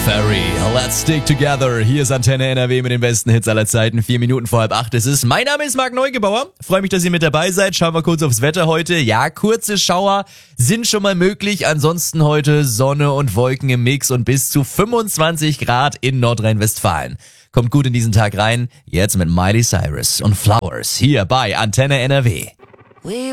Ferry, let's stick together. Hier ist Antenne NRW mit den besten Hits aller Zeiten. 4 Minuten vor 7:30 ist es. Mein Name ist Marc Neugebauer. Freue mich, dass ihr mit dabei seid. Schauen wir kurz aufs Wetter heute. Ja, kurze Schauer sind schon mal möglich. Ansonsten heute Sonne und Wolken im Mix und bis zu 25 Grad in Nordrhein-Westfalen. Kommt gut in diesen Tag rein. Jetzt mit Miley Cyrus und Flowers hier bei Antenne NRW.